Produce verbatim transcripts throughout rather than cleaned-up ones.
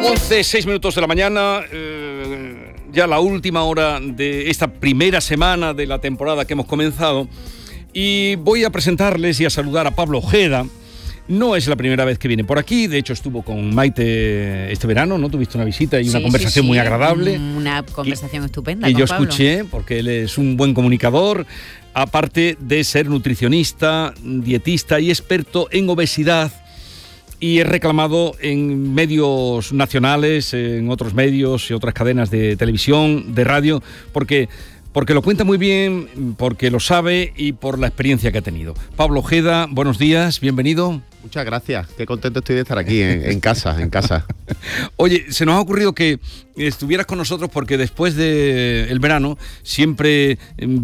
once, seis minutos de la mañana, eh, ya la última hora de esta primera semana de la temporada que hemos comenzado, y voy a presentarles y a saludar a Pablo Ojeda. No es la primera vez que viene por aquí, de hecho estuvo con Maite este verano, ¿no? Tuviste una visita y una sí, conversación sí, sí. muy agradable. Una conversación y, estupenda. Que con yo Pablo. escuché, porque él es un buen comunicador, aparte de ser nutricionista, dietista y experto en obesidad. Y es reclamado en medios nacionales, en otros medios y otras cadenas de televisión, de radio, porque, porque lo cuenta muy bien, porque lo sabe y por la experiencia que ha tenido. Pablo Ojeda, buenos días, bienvenido. Muchas gracias, qué contento estoy de estar aquí en, en casa, en casa. Oye, se nos ha ocurrido que estuvieras con nosotros porque después del verano siempre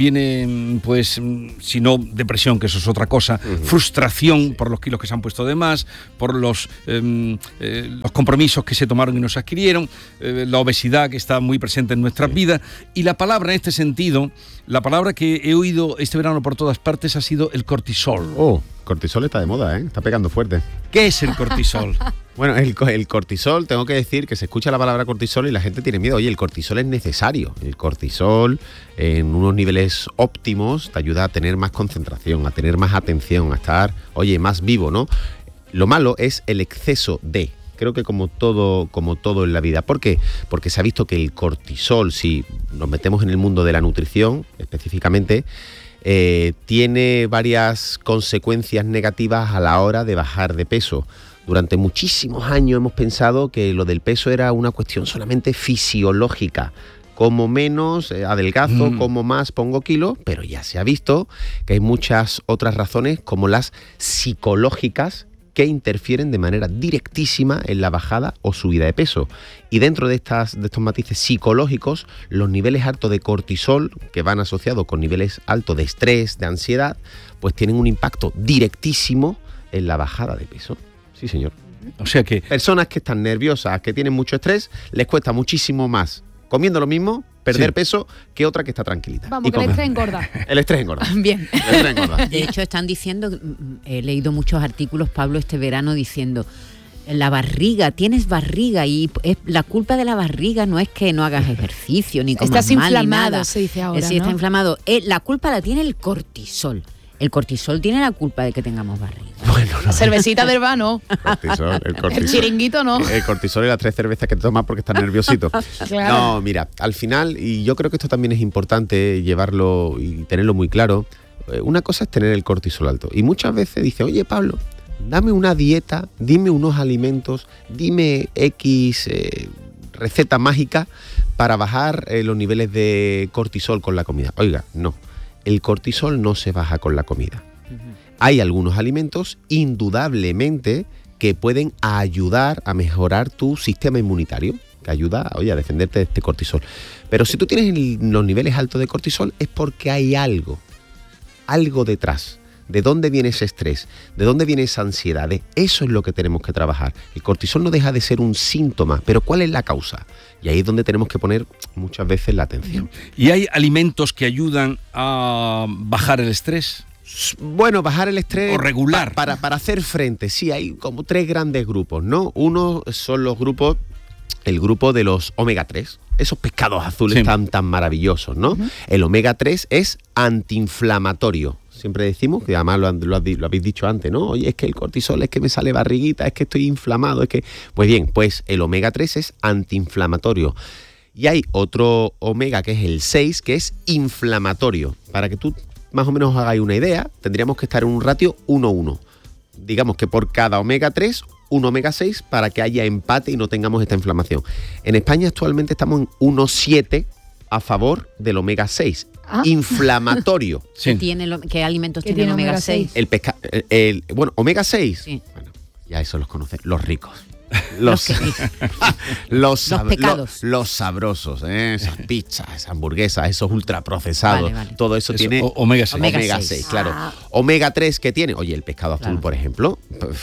viene, pues, si no depresión, que eso es otra cosa, uh-huh. frustración sí. por los kilos que se han puesto de más, por los, eh, eh, los compromisos que se tomaron y no se adquirieron, eh, la obesidad que está muy presente en nuestras sí. vidas, y la palabra en este sentido, la palabra que he oído este verano por todas partes ha sido el cortisol. Oh, cortisol está de moda, ¿eh? Está pegando fuerte. ¿Qué es el cortisol? Bueno, el, el cortisol, tengo que decir que se escucha la palabra cortisol y la gente tiene miedo. Oye, el cortisol es necesario. El cortisol en unos niveles óptimos te ayuda a tener más concentración, a tener más atención, a estar, oye, más vivo, ¿no? Lo malo es el exceso de... Creo que como todo, como todo en la vida. ¿Por qué? Porque se ha visto que el cortisol, si nos metemos en el mundo de la nutrición específicamente, eh, tiene varias consecuencias negativas a la hora de bajar de peso. Durante muchísimos años hemos pensado que lo del peso era una cuestión solamente fisiológica. Como menos, eh, adelgazo, mm. como más, pongo kilos, pero ya se ha visto que hay muchas otras razones como las psicológicas que interfieren de manera directísima en la bajada o subida de peso. Y dentro de, estas, de estos matices psicológicos, los niveles altos de cortisol, que van asociados con niveles altos de estrés, de ansiedad, pues tienen un impacto directísimo en la bajada de peso. Sí, señor. O sea que... Personas que están nerviosas, que tienen mucho estrés, les cuesta muchísimo más, comiendo lo mismo, perder sí. peso, que otra que está tranquilita. Vamos, y que el estrés engorda. El estrés engorda. Bien. El estrés engorda. De hecho, están diciendo, he leído muchos artículos, Pablo, este verano diciendo, la barriga, tienes barriga y es, la culpa de la barriga no es que no hagas ejercicio, ni comas Estás mal, inflamado, ni nada. se dice ahora, Sí, ¿no? está inflamado. Eh, la culpa la tiene el cortisol. El cortisol tiene la culpa de que tengamos barriga. Bueno, no. La cervecita del vano. Cortisol, el cortisol. El chiringuito no. El cortisol y las tres cervezas que te tomas porque estás nerviosito. Claro. No, mira, al final, y yo creo que esto también es importante llevarlo y tenerlo muy claro, una cosa es tener el cortisol alto. Y muchas veces dice, oye Pablo, dame una dieta, dime unos alimentos, dime X eh, receta mágica para bajar eh, los niveles de cortisol con la comida. Oiga, no. El cortisol no se baja con la comida. Uh-huh. Hay algunos alimentos, indudablemente, que pueden ayudar a mejorar tu sistema inmunitario, que ayuda, oye, a defenderte de este cortisol. Pero si tú tienes el, los niveles altos de cortisol, es porque hay algo, algo detrás. ¿De dónde viene ese estrés? ¿De dónde viene esa ansiedad? Eso es lo que tenemos que trabajar. El cortisol no deja de ser un síntoma, pero ¿cuál es la causa? Y ahí es donde tenemos que poner muchas veces la atención. ¿Y hay alimentos que ayudan a bajar el estrés? Bueno, bajar el estrés... O regular. Pa- para, para hacer frente, sí, hay como tres grandes grupos, ¿no? Uno son los grupos, el grupo de los omega tres. Esos pescados azules sí. tan, tan maravillosos, ¿no? Uh-huh. El omega tres es antiinflamatorio. Siempre decimos, que además lo, han, lo, lo habéis dicho antes, ¿no? Oye, es que el cortisol, es que me sale barriguita, es que estoy inflamado, es que... Pues bien, pues el omega tres es antiinflamatorio. Y hay otro omega, que es el seis, que es inflamatorio. Para que tú más o menos os hagáis una idea, tendríamos que estar en un ratio uno uno. Digamos que por cada omega tres, un omega seis, para que haya empate y no tengamos esta inflamación. En España actualmente estamos en uno siete a favor del omega seis. Ah. Inflamatorio. Sí. ¿Qué, tiene lo, ¿Qué alimentos tienen tiene omega seis? El pesca, el, el, bueno, omega seis. Sí. Bueno, ya eso los conocen los ricos. Los, los, los pecados. Los, los sabrosos, ¿eh? Esas pizzas, esas hamburguesas, esos ultraprocesados. Vale, vale. Todo eso, eso tiene o, omega seis. Omega seis, claro. Ah. Omega tres, ¿qué tiene? Oye, el pescado azul, claro. por ejemplo.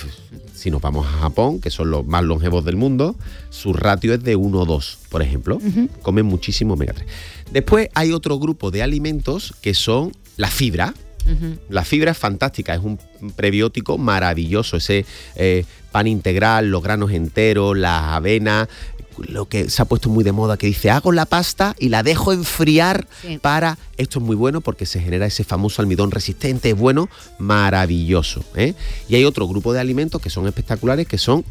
Si nos vamos a Japón, que son los más longevos del mundo, su ratio es de uno dos, por ejemplo. Uh-huh. Comen muchísimo omega tres. Después hay otro grupo de alimentos que son la fibra. Uh-huh. La fibra es fantástica, es un prebiótico maravilloso, ese eh, pan integral, los granos enteros, las avenas, lo que se ha puesto muy de moda, que dice, hago la pasta y la dejo enfriar sí. para... Esto es muy bueno porque se genera ese famoso almidón resistente, es bueno, maravilloso, ¿eh? Y hay otro grupo de alimentos que son espectaculares, que son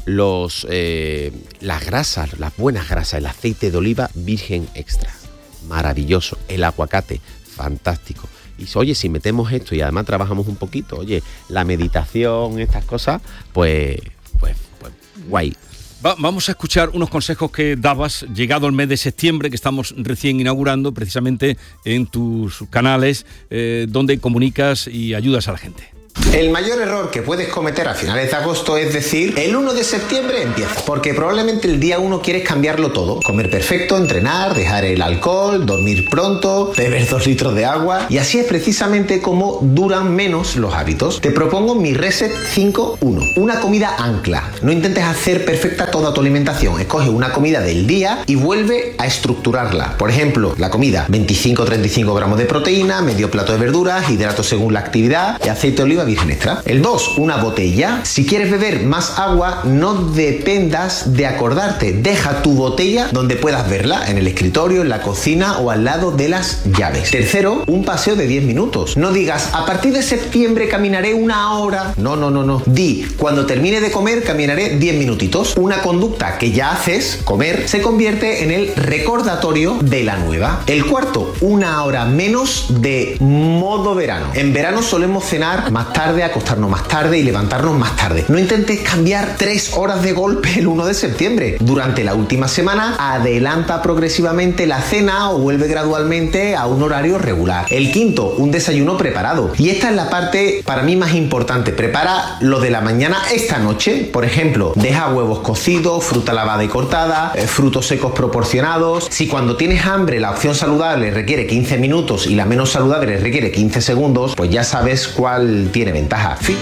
los eh, las grasas, las buenas grasas, el aceite de oliva virgen extra, maravilloso, el aguacate, fantástico. Y oye, si metemos esto y además trabajamos un poquito, oye, la meditación, estas cosas, pues, pues, pues guay. Va, vamos a escuchar unos consejos que dabas llegado el mes de septiembre, que estamos recién inaugurando precisamente en tus canales, eh, donde comunicas y ayudas a la gente. El mayor error que puedes cometer a finales de agosto es decir, el uno de septiembre empieza, porque probablemente el día uno quieres cambiarlo todo, comer perfecto, entrenar, dejar el alcohol, dormir pronto, beber dos litros de agua, y así es precisamente como duran menos los hábitos. Te propongo mi Reset cinco uno, una comida ancla. No intentes hacer perfecta toda tu alimentación, escoge una comida del día y vuelve a estructurarla. Por ejemplo, la comida, veinticinco a treinta y cinco gramos de proteína, medio plato de verduras, hidratos según la actividad y aceite de oliva virgen extra. El dos, una botella. Si quieres beber más agua, no dependas de acordarte. Deja tu botella donde puedas verla, en el escritorio, en la cocina o al lado de las llaves. Tercero, un paseo de diez minutos. No digas, a partir de septiembre caminaré una hora. No, no, no, no. Di, cuando termine de comer caminaré diez minutitos. Una conducta que ya haces, comer, se convierte en el recordatorio de la nueva. El cuarto, una hora menos de modo verano. En verano solemos cenar más tarde, acostarnos más tarde y levantarnos más tarde. No intentes cambiar tres horas de golpe el uno de septiembre. Durante la última semana, adelanta progresivamente la cena o vuelve gradualmente a un horario regular. El quinto, un desayuno preparado. Y esta es la parte para mí más importante. Prepara lo de la mañana esta noche. Por ejemplo, deja huevos cocidos, fruta lavada y cortada, eh, frutos secos proporcionados. Si cuando tienes hambre la opción saludable requiere quince minutos y la menos saludable requiere quince segundos, pues ya sabes cuál tiene ventaja. Fin.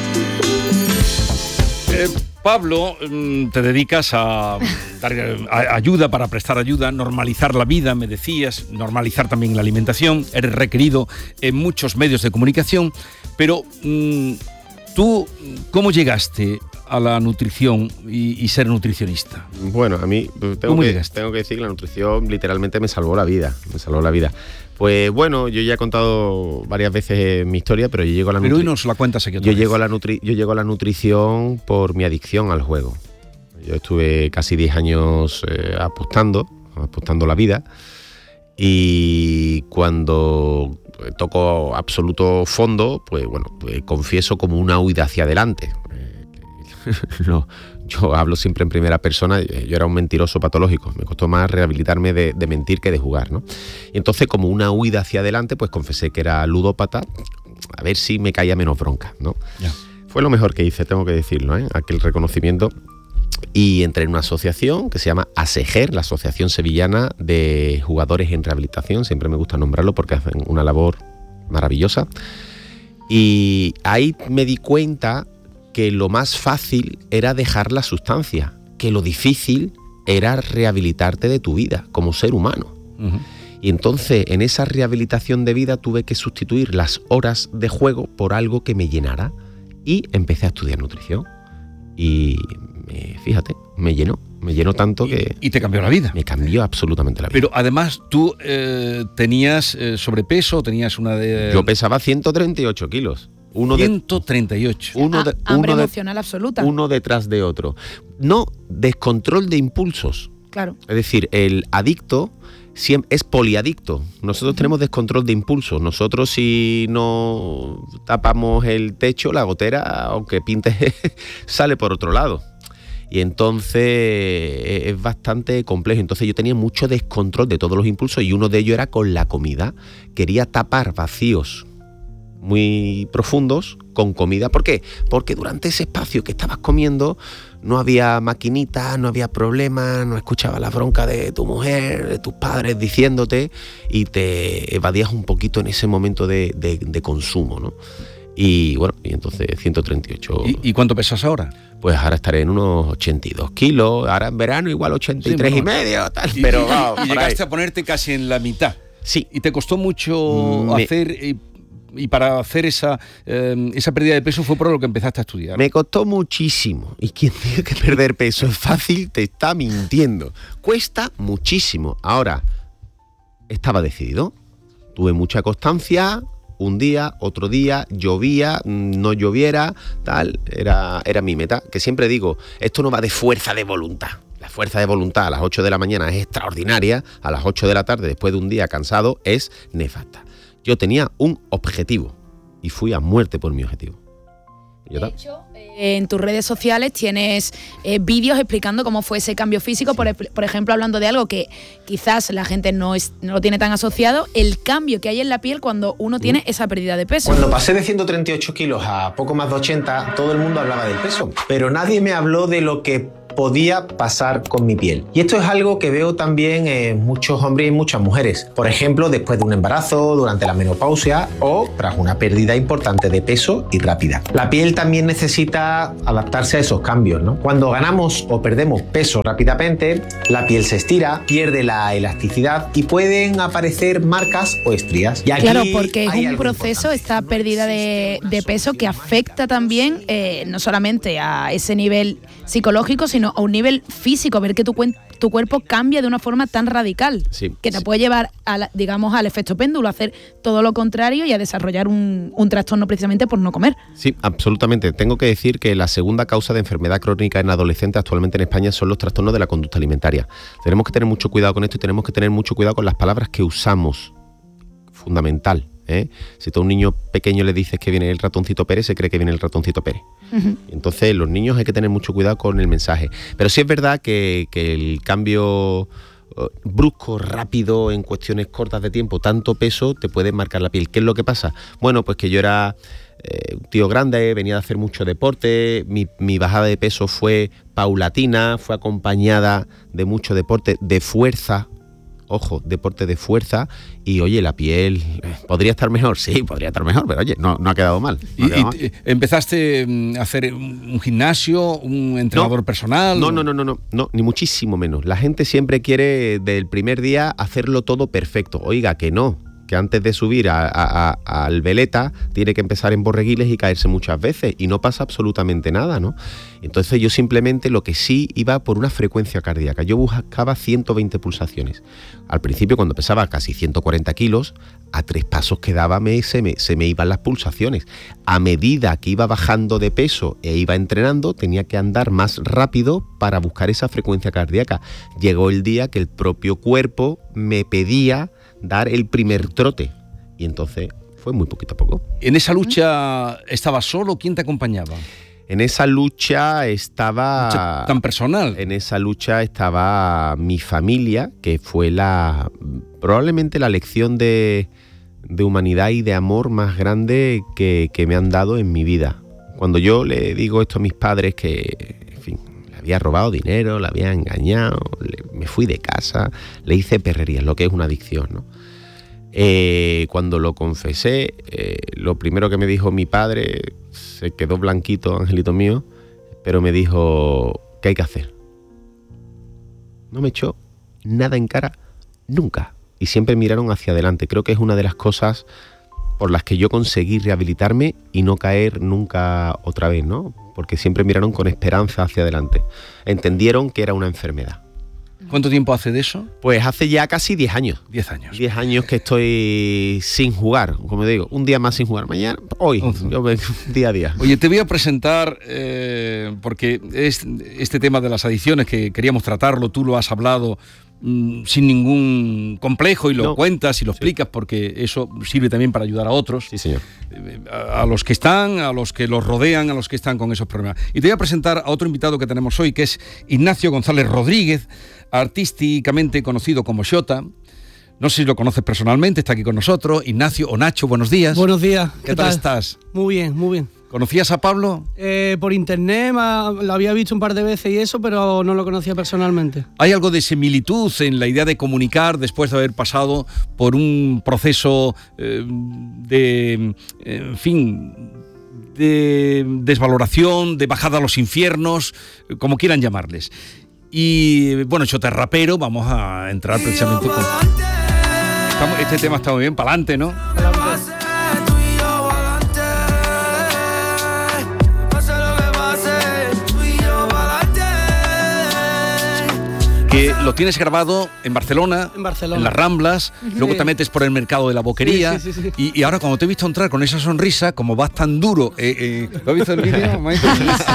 Eh, Pablo, te dedicas a dar a, ayuda, para prestar ayuda, normalizar la vida, me decías, normalizar también la alimentación, eres requerido en muchos medios de comunicación, pero mmm, tú, ¿cómo llegaste a la nutrición y, y ser nutricionista? Bueno, a mí tengo que, tengo que decir que la nutrición literalmente me salvó la vida, me salvó la vida. Pues bueno, yo ya he contado varias veces mi historia, pero yo llego a la nutrición. Pero hoy nos la cuentas aquí otra yo vez. Llego a la nutri yo llego a la nutrición por mi adicción al juego. Yo estuve casi diez años eh, apostando, apostando la vida, y cuando toco absoluto fondo, pues bueno, pues confieso como una huida hacia adelante. No, yo hablo siempre en primera persona. Yo era un mentiroso patológico, me costó más rehabilitarme de, de mentir que de jugar, ¿no? Y entonces, como una huida hacia adelante, pues confesé que era ludópata, a ver si me caía menos bronca, ¿no? Yeah. Fue lo mejor que hice, tengo que decirlo, ¿eh? Aquel reconocimiento. Y entré en una asociación que se llama ASEGER, la Asociación Sevillana de Jugadores en Rehabilitación. Siempre me gusta nombrarlo porque hacen una labor maravillosa. Y ahí me di cuenta que lo más fácil era dejar la sustancia, que lo difícil era rehabilitarte de tu vida como ser humano. Uh-huh. Y entonces, en esa rehabilitación de vida tuve que sustituir las horas de juego por algo que me llenara, y empecé a estudiar nutrición. Y eh, fíjate, me llenó, me llenó tanto que... Y te cambió la vida. Me cambió absolutamente la vida. Pero además, tú eh, tenías eh, sobrepeso, tenías una de... Yo pesaba ciento treinta y ocho kilos. Uno ciento treinta y ocho. De, uno de, ah, hambre uno de, emocional absoluta. Uno detrás de otro. No, descontrol de impulsos. Claro. Es decir, el adicto siempre es poliadicto. Nosotros uh-huh. tenemos descontrol de impulsos. Nosotros, si no tapamos el techo, la gotera, aunque pinte, sale por otro lado. Y entonces es bastante complejo. Entonces yo tenía mucho descontrol de todos los impulsos, y uno de ellos era con la comida. Quería tapar vacíos muy profundos con comida. ¿Por qué? Porque durante ese espacio que estabas comiendo no había maquinitas, no había problemas, no escuchabas la bronca de tu mujer, de tus padres diciéndote, y te evadías un poquito en ese momento de, de, de consumo, ¿no? Y bueno, y entonces ciento treinta y ocho. ¿Y, ¿Y cuánto pesas ahora? Pues ahora estaré en unos ochenta y dos kilos, ahora en verano igual ochenta y tres sí, bueno, y medio, tal, y, pero... Y, vamos, y llegaste ahí a ponerte casi en la mitad. Sí. ¿Y te costó mucho Me... hacer... Eh, y para hacer esa, eh, esa pérdida de peso fue por lo que empezaste a estudiar. Me costó muchísimo. Y quien diga que perder peso es fácil te está mintiendo. Cuesta muchísimo. Ahora, estaba decidido. Tuve mucha constancia. Un día, otro día, llovía, no lloviera, tal. Era, era mi meta. Que siempre digo, esto no va de fuerza de voluntad. La fuerza de voluntad a las ocho de la mañana es extraordinaria. A las ocho de la tarde, después de un día cansado, es nefasta. Yo tenía un objetivo y fui a muerte por mi objetivo. ¿Y de hecho, eh, en tus redes sociales tienes eh, vídeos explicando cómo fue ese cambio físico, sí. por, por ejemplo, hablando de algo que quizás la gente no, es, no lo tiene tan asociado, el cambio que hay en la piel cuando uno tiene mm. esa pérdida de peso. Cuando pasé de ciento treinta y ocho kilos a poco más de ochenta, todo el mundo hablaba del peso, pero nadie me habló de lo que podía pasar con mi piel. Y esto es algo que veo también en muchos hombres y muchas mujeres. Por ejemplo, después de un embarazo, durante la menopausia o tras una pérdida importante de peso y rápida. La piel también necesita adaptarse a esos cambios, ¿no? Cuando ganamos o perdemos peso rápidamente, la piel se estira, pierde la elasticidad y pueden aparecer marcas o estrías. Y aquí claro, porque es un proceso, esta pérdida de, de peso que afecta también eh, no solamente a ese nivel psicológico, sino a un nivel físico, ver que tu, tu cuerpo cambia de una forma tan radical, sí, que te sí. puede llevar, a la, digamos, al efecto péndulo, a hacer todo lo contrario y a desarrollar un, un trastorno precisamente por no comer. Sí, absolutamente. Tengo que decir que la segunda causa de enfermedad crónica en adolescentes actualmente en España son los trastornos de la conducta alimentaria. Tenemos que tener mucho cuidado con esto y tenemos que tener mucho cuidado con las palabras que usamos. Fundamental. ¿Eh? Si tú a un niño pequeño le dices que viene el ratoncito Pérez, se cree que viene el ratoncito Pérez. Uh-huh. Entonces los niños hay que tener mucho cuidado con el mensaje. Pero sí es verdad que, que el cambio uh, brusco, rápido, en cuestiones cortas de tiempo, tanto peso, te puede marcar la piel. ¿Qué es lo que pasa? Bueno, pues que yo era eh, un tío grande, venía de hacer mucho deporte, mi, mi bajada de peso fue paulatina, fue acompañada de mucho deporte, de fuerza. Ojo, deporte de fuerza y, oye, la piel, ¿podría estar mejor? Sí, podría estar mejor, pero, oye, no, no ha quedado mal. No ¿Y, quedado y mal. ¿Empezaste a hacer un gimnasio, un entrenador no, personal? No, no, no, no, no, no, ni muchísimo menos. La gente siempre quiere, del primer día, hacerlo todo perfecto. Oiga, que no. Que antes de subir a, a, a, al veleta tiene que empezar en borreguiles y caerse muchas veces y no pasa absolutamente nada, ¿no? Entonces yo simplemente lo que sí iba por una frecuencia cardíaca. Yo buscaba ciento veinte pulsaciones. Al principio, cuando pesaba casi ciento cuarenta kilos, a tres pasos que daba me, se, me, se me iban las pulsaciones. A medida que iba bajando de peso e iba entrenando, tenía que andar más rápido para buscar esa frecuencia cardíaca. Llegó el día que el propio cuerpo me pedía dar el primer trote y entonces fue muy poquito a poco. ¿En esa lucha estabas solo? ¿Quién te acompañaba? En esa lucha estaba... Lucha tan personal. En esa lucha estaba mi familia, que fue la probablemente la lección de, de humanidad y de amor más grande que, que me han dado en mi vida. Cuando yo le digo esto a mis padres que, en fin, le había robado dinero, le había engañado, le, me fui de casa, le hice perrerías, lo que es una adicción, ¿no? Eh, cuando lo confesé, eh, lo primero que me dijo mi padre, se quedó blanquito, angelito mío, pero me dijo, ¿qué hay que hacer? No me echó nada en cara, nunca. Y siempre miraron hacia adelante. Creo que es una de las cosas por las que yo conseguí rehabilitarme y no caer nunca otra vez, ¿no? Porque siempre miraron con esperanza hacia adelante. Entendieron que era una enfermedad. ¿Cuánto tiempo hace de eso? Pues hace ya casi diez años. diez años. diez años que estoy sin jugar, como digo, un día más sin jugar. Mañana, hoy, uh-huh. yo vengo día a día. Oye, te voy a presentar, eh, porque es este tema de las adicciones que queríamos tratarlo, tú lo has hablado mmm, sin ningún complejo y lo no. cuentas y lo sí. explicas, porque eso sirve también para ayudar a otros. Sí, señor. A, a los que están, a los que los rodean, a los que están con esos problemas. Y te voy a presentar a otro invitado que tenemos hoy, que es Ignacio González Rodríguez, artísticamente conocido como Xota. No sé si lo conoces personalmente, está aquí con nosotros. Ignacio o Nacho, buenos días. Buenos días. ¿Qué, ¿Qué tal, tal estás? Muy bien, muy bien. ¿Conocías a Pablo? Eh, por internet, lo había visto un par de veces y eso, pero no lo conocía personalmente. ¿Hay algo de similitud en la idea de comunicar después de haber pasado por un proceso eh, de, en fin, de desvaloración, de bajada a los infiernos, como quieran llamarles? Y bueno, Xota es rapero, vamos a entrar precisamente con... Estamos, este tema está muy bien, para adelante, ¿no? que lo tienes grabado en Barcelona, En Barcelona. en las Ramblas, luego Sí. te metes por el mercado de la Boquería, Sí, sí, sí, sí. Y, y ahora cuando te he visto entrar con esa sonrisa, como vas tan duro, eh, eh, ¿lo has visto el vídeo, maestro?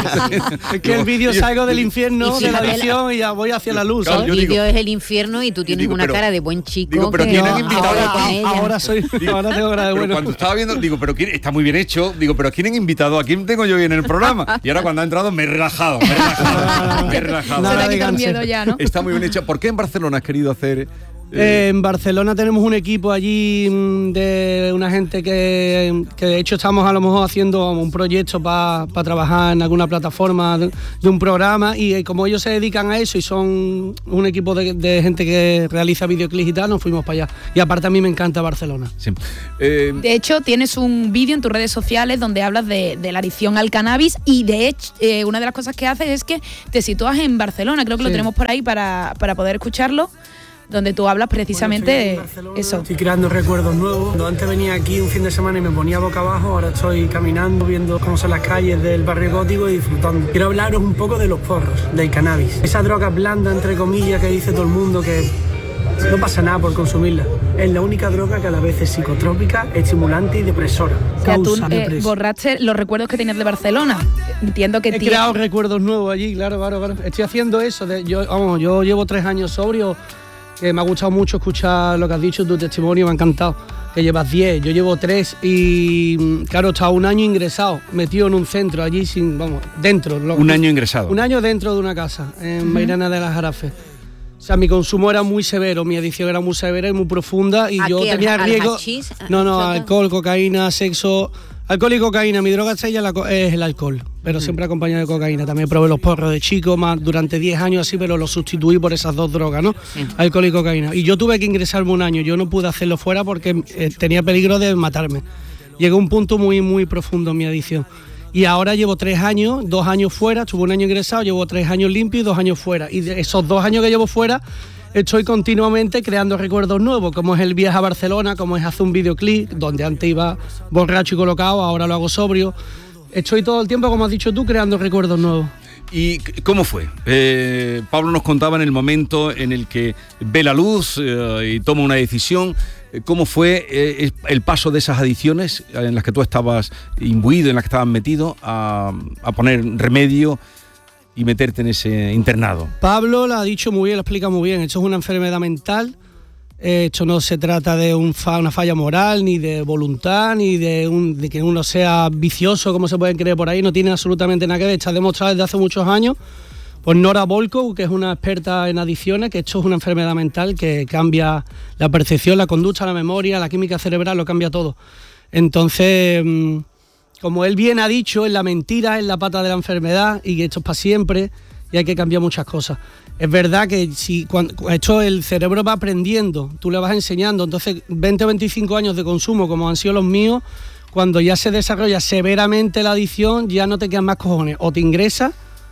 Es que el vídeo salgo del infierno, y de la fíjate la- edición y ya voy hacia la luz, Claro, ¿sabes? yo El digo- vídeo es el infierno y tú tienes digo, una pero- cara de buen chico. digo, pero que ¿quién no, han invitado ahora a- con ahora, ella. ahora soy, ahora tengo cara de Pero bueno. cuando estaba viendo, digo, pero ¿quién, está muy bien hecho, digo, pero ¿a quién han invitado? ¿A quién tengo yo hoy en el programa? Y ahora cuando ha entrado me he relajado, me he relajado, me he relajado. Nada Se le ha de quitado el cáncer. miedo ya, ¿no? Está muy bien hecho. ¿Por qué en Barcelona has querido hacer? eh, Eh, en Barcelona tenemos un equipo allí mm, de una gente que, que de hecho estamos a lo mejor haciendo un proyecto para trabajar en alguna plataforma de, de un programa y eh, como ellos se dedican a eso y son un equipo de, de gente que realiza videoclips y tal, nos fuimos para allá. Y aparte a mí me encanta Barcelona. sí. Eh, De hecho, tienes un vídeo en tus redes sociales donde hablas de, de la adicción al cannabis y de hecho, eh, una de las cosas que haces es que te sitúas en Barcelona, creo que lo Sí. tenemos por ahí para, para poder escucharlo, donde tú hablas precisamente de eso. Estoy creando recuerdos nuevos. Cuando antes venía aquí un fin de semana y me ponía boca abajo, ahora estoy caminando, viendo cómo son las calles del barrio gótico y disfrutando. Quiero hablaros un poco de los porros, del cannabis. Esa droga blanda, entre comillas, que dice todo el mundo que no pasa nada por consumirla. Es la única droga que a la vez es psicotrópica, estimulante y depresora. O sea, tú Causa eh, depresión. borraste los recuerdos que tenías de Barcelona. Entiendo que He ti- creado recuerdos nuevos allí, claro, claro, claro. Estoy haciendo eso. De, yo, vamos, yo llevo tres años sobrio, que me ha gustado mucho escuchar lo que has dicho, tu testimonio, me ha encantado. Que llevas diez, yo llevo tres y, mm, claro, he estado un año ingresado, metido en un centro allí, sin, vamos, dentro. lo- un año ingresado. Un año dentro de una casa, en Mairena de las Jarafes. O sea, mi consumo era muy severo, mi adicción era muy severa y muy profunda y ¿A yo qué? ¿Al- tenía al riesgo. hachís? No, no, ¿Todo? alcohol, cocaína, sexo. Alcohol y cocaína. Mi droga estrella la co- es el alcohol, pero siempre acompañado de cocaína. También probé los porros de chico, más durante diez años así, pero los sustituí por esas dos drogas, ¿no? Alcohol y cocaína. Y yo tuve que ingresarme un año. Yo no pude hacerlo fuera porque eh, tenía peligro de matarme. Llegué a un punto muy, muy profundo en mi adicción. Y ahora llevo tres años, dos años fuera, estuve un año ingresado, llevo tres años limpio y dos años fuera. Y de esos dos años que llevo fuera, estoy continuamente creando recuerdos nuevos, como es el viaje a Barcelona, como es hacer un videoclip, donde antes iba borracho y colocado, ahora lo hago sobrio. Estoy todo el tiempo, como has dicho tú, creando recuerdos nuevos. ¿Y c- cómo fue? Eh, Pablo nos contaba en el momento en el que ve la luz eh, y toma una decisión. Eh, ¿Cómo fue eh, el paso de esas adicciones en las que tú estabas imbuido, en las que estabas metido, a, a poner remedio y meterte en ese internado? Pablo lo ha dicho muy bien, lo explica muy bien. Esto es una enfermedad mental. Eh, Esto no se trata de un fa- una falla moral, ni de voluntad, ni de, un- de que uno sea vicioso, como se pueden creer por ahí. No tiene absolutamente nada que ver. Está demostrado desde hace muchos años por Nora Volkow, que es una experta en adicciones, que esto es una enfermedad mental que cambia la percepción, la conducta, la memoria, la química cerebral, lo cambia todo. Entonces, mm, como él bien ha dicho, es la mentira, es la pata de la enfermedad y que esto es para siempre y hay que cambiar muchas cosas. Es verdad que si cuando, esto el cerebro va aprendiendo, tú le vas enseñando, entonces veinte o veinticinco años de consumo como han sido los míos, cuando ya se desarrolla severamente la adicción ya no te quedan más cojones, o te ingresas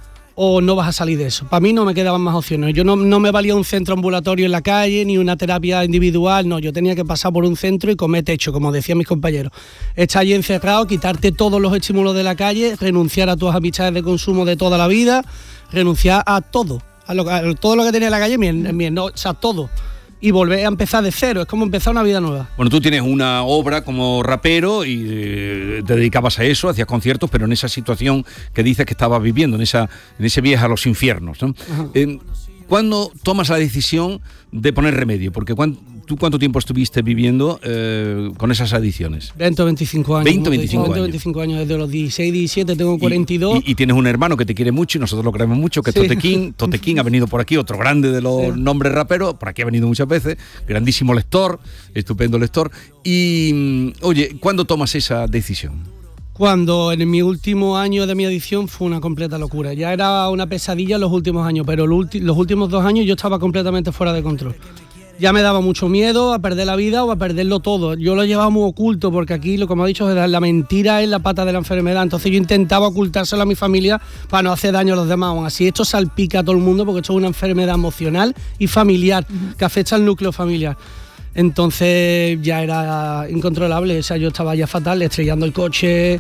o no vas a salir de eso. Para mí no me quedaban más opciones. Yo no, no me valía un centro ambulatorio en la calle ni una terapia individual, no, yo tenía que pasar por un centro y comer techo, como decían mis compañeros. Estar allí encerrado, quitarte todos los estímulos de la calle, renunciar a tus amistades de consumo de toda la vida, renunciar a todo, a, lo, a todo lo que tenía en la calle, mi, mi, no, o sea, todo. Y volver a empezar de cero, es como empezar una vida nueva. Bueno, tú tienes una obra como rapero y eh, te dedicabas a eso, hacías conciertos, pero en esa situación que dices que estabas viviendo, en, esa, en ese viaje a los infiernos, ¿no? Eh, ¿Cuándo tomas la decisión de poner remedio? Porque cuan, ¿tú cuánto tiempo estuviste viviendo eh, con esas adicciones? veinte o veinticinco años. veinte o veinticinco años. veinticinco años, desde los dieciséis, diecisiete, tengo cuarenta y dos. Y, y, y tienes un hermano que te quiere mucho y nosotros lo queremos mucho, que es Sí. Tote King. Tote King ha venido por aquí, otro grande de los Sí. nombres raperos, por aquí ha venido muchas veces, grandísimo lector, estupendo lector. Y, mm, oye, ¿cuándo tomas esa decisión? Cuando en mi último año de mi adicción fue una completa locura. Ya era una pesadilla los últimos años, pero los, ulti- los últimos dos años yo estaba completamente fuera de control. Ya me daba mucho miedo a perder la vida o a perderlo todo. Yo lo llevaba muy oculto porque aquí, lo como ha dicho, la mentira es la pata de la enfermedad. Entonces yo intentaba ocultárselo a mi familia para no hacer daño a los demás. Aún así, esto salpica a todo el mundo porque esto es una enfermedad emocional y familiar que afecta al núcleo familiar. Entonces ya era incontrolable, o sea, yo estaba ya fatal, estrellando el coche,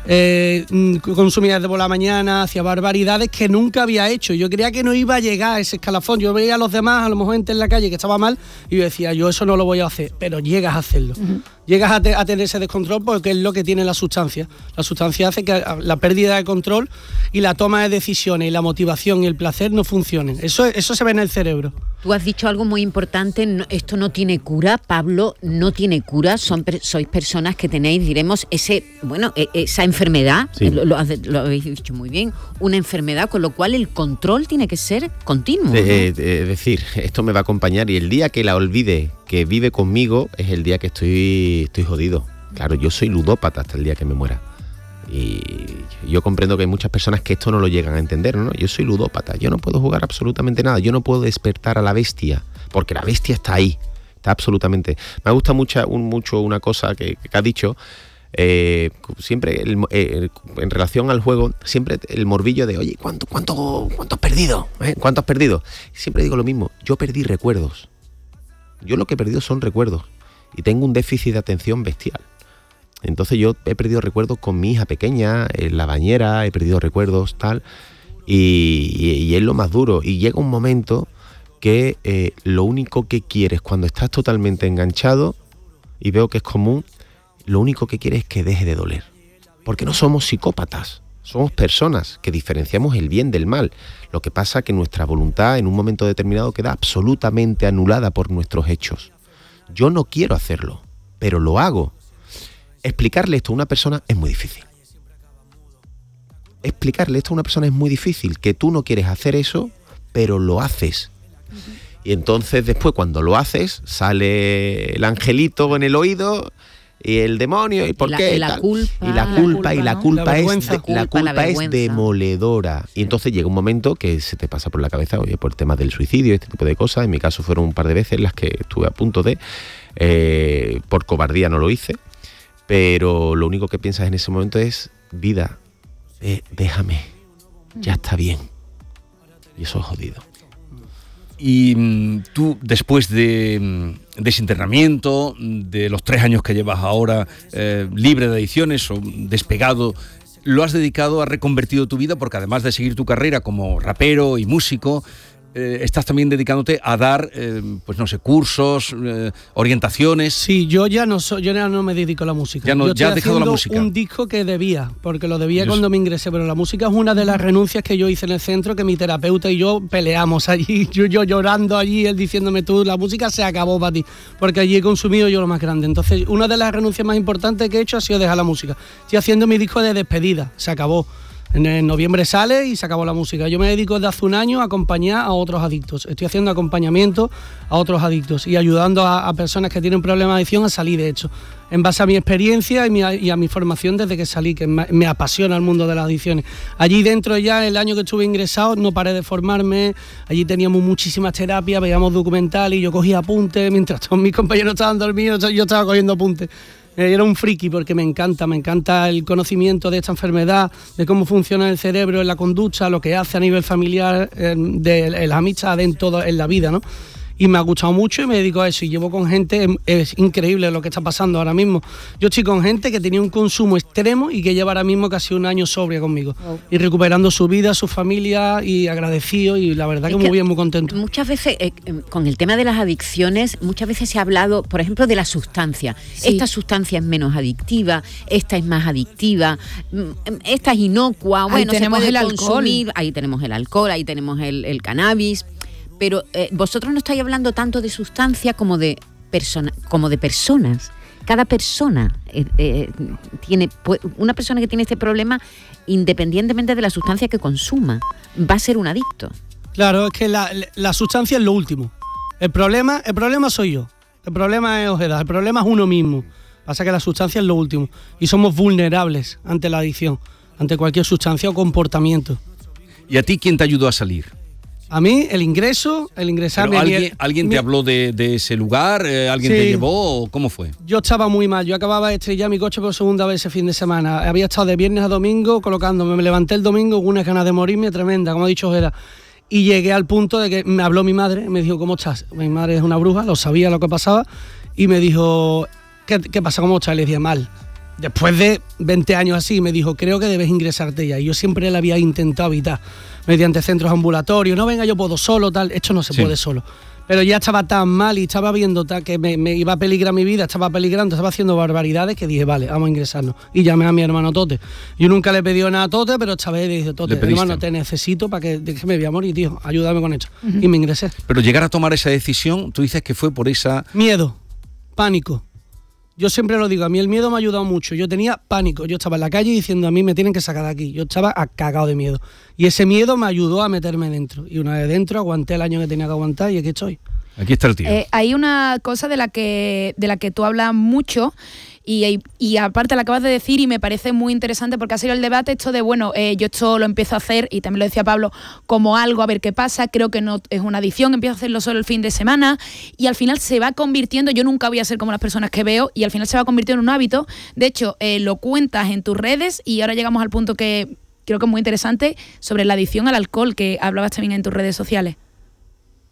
eh, consumía por la mañana, hacía barbaridades que nunca había hecho. Yo creía que no iba a llegar a ese escalafón. Yo veía a los demás, a lo mejor gente en la calle que estaba mal, y yo decía, yo eso no lo voy a hacer, pero llegas a hacerlo. Uh-huh. Llegas a, te- a tener ese descontrol porque es lo que tiene la sustancia. La sustancia hace que la pérdida de control y la toma de decisiones y la motivación y el placer no funcionen. Eso, eso se ve en el cerebro. Tú has dicho algo muy importante, no, esto no tiene cura, Pablo, no tiene cura, son sois personas que tenéis, diremos, ese, bueno, e, esa enfermedad, sí. lo, lo, lo habéis dicho muy bien, una enfermedad, con lo cual el control tiene que ser continuo. Es ¿no? eh, eh, decir, esto me va a acompañar y el día que la olvide, que vive conmigo, es el día que estoy, estoy jodido. Claro, yo soy ludópata hasta el día que me muera. Y yo comprendo que hay muchas personas que esto no lo llegan a entender, ¿no? Yo soy ludópata, yo no puedo jugar absolutamente nada, yo no puedo despertar a la bestia, porque la bestia está ahí, está absolutamente. Me gusta mucho, un, mucho una cosa que, que has dicho, eh, siempre el, eh, en relación al juego, siempre el morbillo de, oye, ¿cuánto, cuánto, cuánto has perdido? ¿Eh? ¿Cuánto has perdido? Siempre digo lo mismo, yo perdí recuerdos. Yo lo que he perdido son recuerdos y tengo un déficit de atención bestial. Entonces yo he perdido recuerdos con mi hija pequeña, en la bañera, he perdido recuerdos, tal, y, y, y es lo más duro. Y llega un momento que eh, lo único que quieres cuando estás totalmente enganchado, y veo que es común, lo único que quieres es que deje de doler. Porque no somos psicópatas, somos personas que diferenciamos el bien del mal. Lo que pasa es que nuestra voluntad en un momento determinado queda absolutamente anulada por nuestros hechos. Yo no quiero hacerlo, pero lo hago. Explicarle esto a una persona es muy difícil. Explicarle esto a una persona es muy difícil, que tú no quieres hacer eso, pero lo haces. Uh-huh. Y entonces después cuando lo haces, sale el angelito en el oído y el demonio, ¿y por la, qué? Y la culpa. Y la culpa, y la culpa, la es, vergüenza. de, la culpa la es demoledora. Y entonces llega un momento que se te pasa por la cabeza, oye, por el tema del suicidio, este tipo de cosas. En mi caso fueron un par de veces las que estuve a punto de, eh, por cobardía no lo hice. Pero lo único que piensas en ese momento es, vida, eh, déjame, ya está bien. Y eso es jodido. Y mm, tú, después de, de ese internamiento, de los tres años que llevas ahora eh, libre de adicciones o despegado, lo has dedicado, has reconvertido tu vida, porque además de seguir tu carrera como rapero y músico, Eh, estás también dedicándote a dar, eh, pues no sé, cursos, eh, orientaciones. Sí, yo ya no soy, yo ya no me dedico a la música. Ya, no, yo ya has dejado la música. Un disco que debía, porque lo debía Yo cuando sé. me ingresé, pero la música es una de las renuncias que yo hice en el centro, que mi terapeuta y yo peleamos allí, yo, yo llorando allí, él diciéndome, tú, la música se acabó para ti, porque allí he consumido yo lo más grande. Entonces, una de las renuncias más importantes que he hecho ha sido dejar la música. Estoy haciendo mi disco de despedida, se acabó. En noviembre sale y se acabó la música. Yo me dedico desde hace un año a acompañar a otros adictos. Estoy haciendo acompañamiento a otros adictos y ayudando a, a personas que tienen problemas de adicción a salir de hecho. En base a mi experiencia y, mi, y a mi formación desde que salí, que me, me apasiona el mundo de las adicciones. Allí dentro ya, el año que estuve ingresado, no paré de formarme. Allí teníamos muchísimas terapias, veíamos documentales y yo cogía apuntes. Mientras todos mis compañeros estaban dormidos, yo estaba cogiendo apuntes. Era un friki porque me encanta, me encanta el conocimiento de esta enfermedad, de cómo funciona el cerebro en la conducta, lo que hace a nivel familiar, eh, de, de las amistades en todo, en la vida, ¿no? Y me ha gustado mucho y me dedico a eso y llevo con gente, es increíble lo que está pasando ahora mismo. Yo estoy con gente que tenía un consumo extremo y que lleva ahora mismo casi un año sobria conmigo. Oh. Y recuperando su vida, su familia y agradecido y la verdad que, que muy bien, muy contento. Muchas veces, eh, con el tema de las adicciones, muchas veces se ha hablado, por ejemplo, de la sustancia. Sí. Esta sustancia es menos adictiva, esta es más adictiva, esta es inocua, ahí bueno, tenemos se puede el consumir, alcohol. Ahí tenemos el alcohol, ahí tenemos el, el cannabis. Pero eh, vosotros no estáis hablando tanto de sustancia como de, persona, como de personas. Cada persona eh, eh, tiene, pues, una persona que tiene este problema, independientemente de la sustancia que consuma, va a ser un adicto. Claro, es que la, la sustancia es lo último. El problema, el problema soy yo. El problema es Ojeda, el problema es uno mismo. Pasa que la sustancia es lo último. Y somos vulnerables ante la adicción, ante cualquier sustancia o comportamiento. ¿Y a ti quién te ayudó a salir? A mí, el ingreso, el ingresar... ¿Pero alguien, mi, ¿alguien mi, te habló de, de ese lugar? ¿Alguien sí, te llevó? ¿O cómo fue? Yo estaba muy mal. Yo acababa de estrellar mi coche por segunda vez ese fin de semana. Había estado de viernes a domingo colocándome. Me levanté el domingo con unas ganas de morirme tremenda, como ha dicho Ojeda. Y llegué al punto de que me habló mi madre, me dijo, ¿cómo estás? Mi madre es una bruja, lo sabía lo que pasaba. Y me dijo, ¿qué, qué pasa? ¿Cómo estás? Y le dije, mal. después de veinte años así, me dijo, creo que debes ingresarte ya. Y yo siempre le había intentado evitar, mediante centros ambulatorios, no venga, yo puedo solo, tal, esto no se sí. puede solo. Pero ya estaba tan mal y estaba viendo tal, que me, me iba a peligrar mi vida, estaba peligrando, estaba haciendo barbaridades, que dije, vale, vamos a ingresarnos. Y llamé a mi hermano Tote. Yo nunca le he pedido nada a Tote, pero esta vez le dije, Tote, hermano, te necesito para que, que me voy a morir, tío, ayúdame con esto. Uh-huh. Y me ingresé. Pero llegar a tomar esa decisión, tú dices que fue por esa... Miedo, pánico. Yo siempre lo digo, a mí el miedo me ha ayudado mucho. Yo tenía pánico, yo estaba en la calle diciendo, a mí me tienen que sacar de aquí. Yo estaba cagado de miedo. Y ese miedo me ayudó a meterme dentro. Y una vez dentro aguanté el año que tenía que aguantar y aquí estoy. Aquí está el tío. Eh, hay una cosa de la que, de la que tú hablas mucho y, y aparte la acabas de decir y me parece muy interesante porque ha sido el debate esto de, bueno, eh, yo esto lo empiezo a hacer, y también lo decía Pablo, como algo a ver qué pasa, creo que no es una adicción, empiezo a hacerlo solo el fin de semana y al final se va convirtiendo, yo nunca voy a ser como las personas que veo y al final se va convirtiendo en un hábito. De hecho, eh, lo cuentas en tus redes y ahora llegamos al punto que creo que es muy interesante sobre la adicción al alcohol que hablabas también en tus redes sociales.